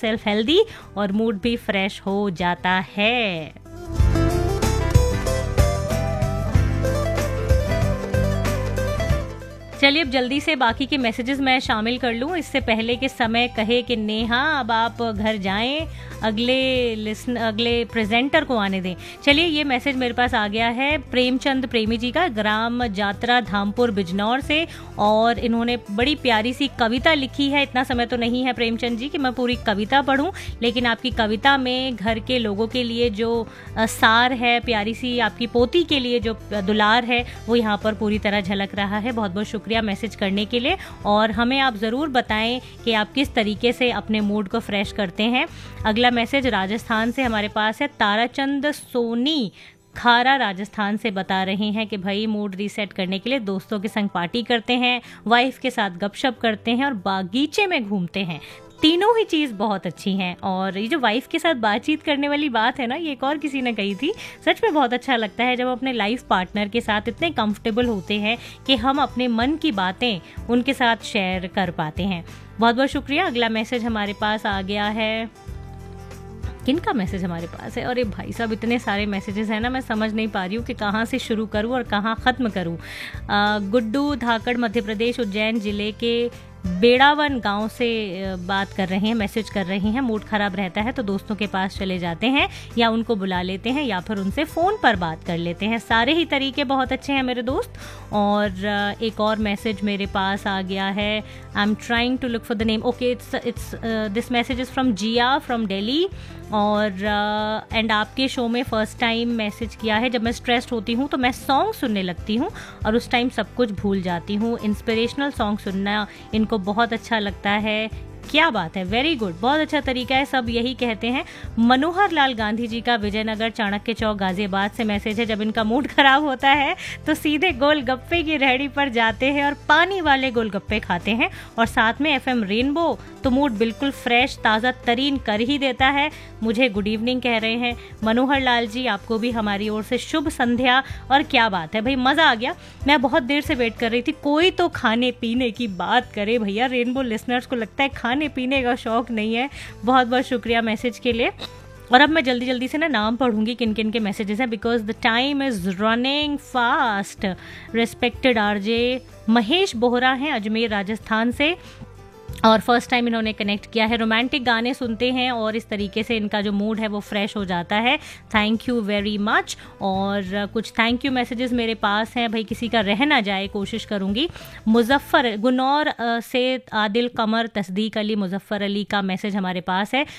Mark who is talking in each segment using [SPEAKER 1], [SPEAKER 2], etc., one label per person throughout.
[SPEAKER 1] yourself healthy और mood भी fresh हो जाता है। चलिए अब जल्दी से बाकी के मैसेजेस मैं शामिल कर लूँ इससे पहले कि समय कहे कि नेहा अब आप घर जाएं, अगले प्रेजेंटर को आने दें। चलिए ये मैसेज मेरे पास आ गया है प्रेमचंद प्रेमी जी का, ग्राम जात्रा धामपुर बिजनौर से, और इन्होंने बड़ी प्यारी सी कविता लिखी है। इतना समय तो नहीं है प्रेमचंद जी कि मैं पूरी कविता पढूं, लेकिन आपकी कविता में घर के लोगों के लिए जो सार है, प्यारी सी आपकी पोती के लिए जो दुलार है, वो यहाँ पर पूरी तरह झलक रहा है। बहुत बहुत शुक्रिया मैसेज करने के लिए, और हमें आप ज़रूर बताएं कि आप किस तरीके से अपने मूड को फ्रेश करते हैं। अगला मैसेज राजस्थान से हमारे पास है, ताराचंद सोनी खारा राजस्थान से बता रहे हैं कि भाई मूड रीसेट करने के लिए दोस्तों के संग पार्टी करते हैं, वाइफ के साथ गपशप करते हैं और बागीचे में घूमते हैं। तीनों ही चीज़ बहुत अच्छी हैं। और ये जो वाइफ के साथ बातचीत करने वाली बात है ना, ये एक और किसी ने कही थी, सच में बहुत अच्छा लगता है जब अपने लाइफ पार्टनर के साथ इतने कंफर्टेबल होते हैं कि हम अपने मन की बातें उनके साथ शेयर कर पाते हैं। बहुत बहुत शुक्रिया। अगला मैसेज हमारे पास आ गया है, किनका मैसेज हमारे पास है? अरे भाई साहब इतने सारे मैसेजेस हैं ना, मैं समझ नहीं पा रही हूँ कि कहाँ से शुरू करूँ और कहाँ ख़त्म करूँ। गुड्डू धाकड़ मध्य प्रदेश उज्जैन ज़िले के बेड़ावन गांव से बात कर रहे हैं, मैसेज कर रहे हैं। मूड ख़राब रहता है तो दोस्तों के पास चले जाते हैं या उनको बुला लेते हैं या फिर उनसे फ़ोन पर बात कर लेते हैं। सारे ही तरीके बहुत अच्छे हैं मेरे दोस्त। और एक और मैसेज मेरे पास आ गया है, I am trying to look for the name, okay it's this message is from Jiya from Delhi. और एंड आपके शो में फ़र्स्ट टाइम मैसेज किया है। जब मैं स्ट्रेस्ड होती हूँ तो मैं सॉन्ग सुनने लगती हूँ और उस टाइम सब कुछ भूल जाती हूँ। इंस्पिरेशनल सॉन्ग सुनना इनको बहुत अच्छा लगता है। क्या बात है, वेरी गुड, बहुत अच्छा तरीका है, सब यही कहते हैं। मनोहर लाल गांधी जी का विजयनगर चाणक्य चौक गाजियाबाद से मैसेज है, जब इनका मूड खराब होता है तो सीधे गोलगप्पे की रेहड़ी पर जाते हैं और पानी वाले गोलगप्पे खाते हैं और साथ में एफएम रेनबो, तो मूड बिल्कुल फ्रेश ताज़ा तरीन कर ही देता है। मुझे गुड इवनिंग कह रहे हैं मनोहर लाल जी, आपको भी हमारी ओर से शुभ संध्या। और क्या बात है भाई, मज़ा आ गया। मैं बहुत देर से वेट कर रही थी कोई तो खाने पीने की बात करे भैया। रेनबो लिसनर्स को लगता है खाने पीने का शौक नहीं है। बहुत बहुत शुक्रिया मैसेज के लिए। और अब मैं जल्दी जल्दी से ना नाम पढ़ूंगी किन किन के मैसेजेस हैं, because the time is running fast. Respected RJ Mahesh Bohra हैं अजमेर राजस्थान से, और फर्स्ट टाइम इन्होंने कनेक्ट किया है। रोमांटिक गाने सुनते हैं और इस तरीके से इनका जो मूड है वो फ्रेश हो जाता है। Thank you very much. और कुछ थैंक यू मैसेजेस मेरे पास हैं, भाई किसी का रह ना जाए, कोशिश करूंगी। मुजफ्फर गुनौर से आदिल कमर तस्दीक अली मुजफ्फर अली का मैसेज हमारे पास है।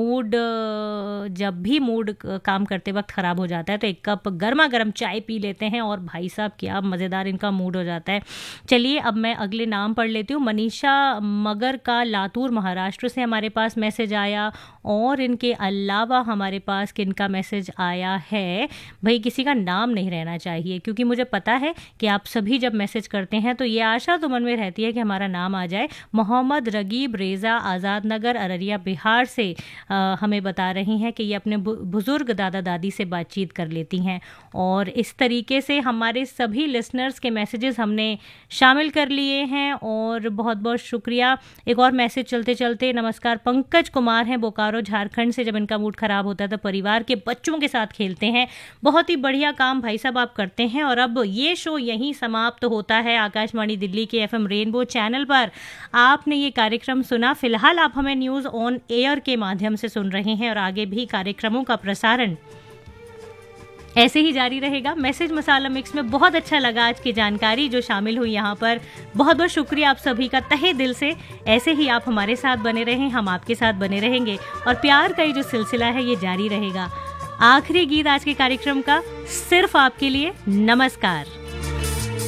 [SPEAKER 1] जब भी मूड काम करते वक्त ख़राब हो जाता है तो एक कप गर्मा गर्म चाय पी लेते हैं और भाई साहब क्या मज़ेदार इनका मूड हो जाता है। चलिए अब मैं अगले नाम पढ़ लेती हूँ। मनीषा मगर का लातूर महाराष्ट्र से हमारे पास मैसेज आया। और इनके अलावा हमारे पास किनका मैसेज आया है, भाई किसी का नाम नहीं रहना चाहिए क्योंकि मुझे पता है कि आप सभी जब मैसेज करते हैं तो ये आशा तो मन में रहती है कि हमारा नाम आ जाए। मोहम्मद रगीब रेज़ा आज़ाद नगर अररिया बिहार से हमें बता रही हैं कि ये अपने बुज़ुर्ग दादा दादी से बातचीत कर लेती हैं। और इस तरीके से हमारे सभी लिसनर्स के मैसेजेस हमने शामिल कर लिए हैं और बहुत बहुत शुक्रिया। एक और मैसेज चलते चलते, नमस्कार पंकज कुमार हैं बोकारो झारखंड से। जब इनका मूड खराब होता है तो परिवार के बच्चों के साथ खेलते हैं। बहुत ही बढ़िया काम भाई साहब आप करते हैं। और अब ये शो यहीं समाप्त होता है आकाशवाणी दिल्ली के एफएम रेनबो चैनल पर। आपने ये कार्यक्रम सुना। फिलहाल आप हमें न्यूज़ ऑन एयर के माध्यम से सुन रहे हैं और आगे भी कार्यक्रमों का प्रसारण ऐसे ही जारी रहेगा। मैसेज मसाला मिक्स में बहुत अच्छा लगा आज की जानकारी जो शामिल हुई यहाँ पर। बहुत बहुत शुक्रिया आप सभी का तहे दिल से। ऐसे ही आप हमारे साथ बने रहें, हम आपके साथ बने रहेंगे और प्यार का ये जो सिलसिला है ये जारी रहेगा। आखिरी गीत आज के कार्यक्रम का सिर्फ आपके लिए। नमस्कार।